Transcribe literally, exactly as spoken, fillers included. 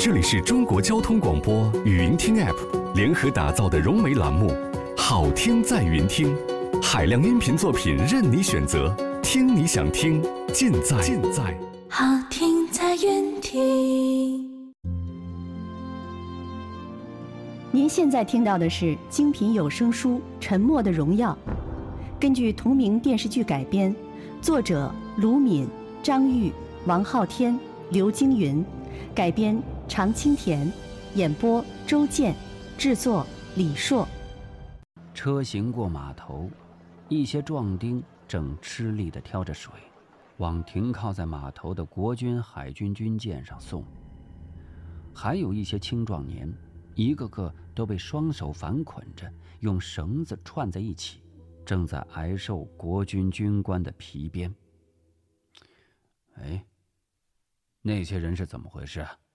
这里是中国交通广播语音听 App 联合打造的融媒栏目，好听在云听，海量音频作品任你选择，听你想听，尽在尽在好听在云听。 您现在听到的是精品有声书《沉默的荣耀》，根据同名电视剧改编，作者卢敏、张玉、王昊天、刘晶云，改编常青田，演播周健，制作李硕。 车行过码头，一些壮丁正吃力地挑着水，往停靠在码头的国军海军军舰上送。还有一些青壮年，一个个都被双手反捆着，用绳子串在一起，正在挨受国军军官的皮鞭。哎，那些人是怎么回事啊？